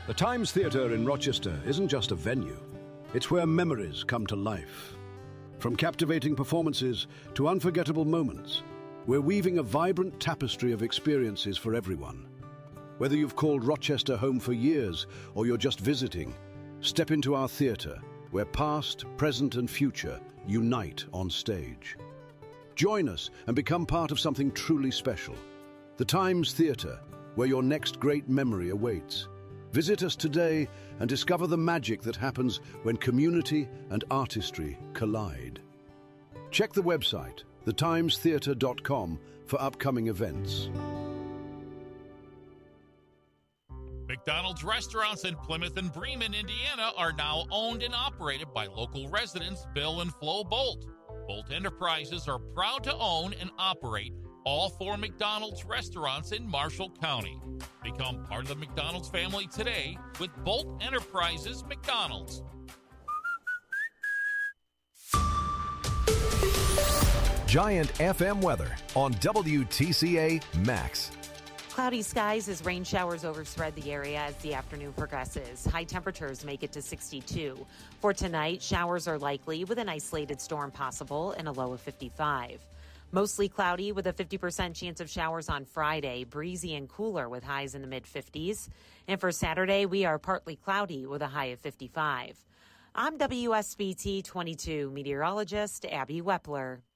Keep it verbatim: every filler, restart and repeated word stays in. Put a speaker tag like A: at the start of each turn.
A: The Times Theatre in Rochester isn't just a venue. It's where memories come to life. From captivating performances to unforgettable moments, we're weaving a vibrant tapestry of experiences for everyone. Whether you've called Rochester home for years or you're just visiting, step into our theatre, where past, present and future unite on stage. Join us and become part of something truly special. The Times Theatre, where your next great memory awaits. Visit us today and discover the magic that happens when community and artistry collide. Check the website, the times theatre dot com, for upcoming events.
B: McDonald's restaurants in Plymouth and Bremen, Indiana are now owned and operated by local residents Bill and Flo Bolt. Bolt Enterprises are proud to own and operate all four McDonald's restaurants in Marshall County. Become part of the McDonald's family today with Bolt Enterprises McDonald's.
C: Giant F M weather on W T C A Max.
D: Cloudy skies as rain showers overspread the area as the afternoon progresses. High temperatures make it to sixty-two. For tonight, showers are likely with an isolated storm possible and a low of fifty-five. Mostly cloudy with a fifty percent chance of showers on Friday, breezy and cooler with highs in the mid-fifties. And for Saturday, we are partly cloudy with a high of fifty-five. I'm W S B T twenty-two meteorologist Abby Wepler.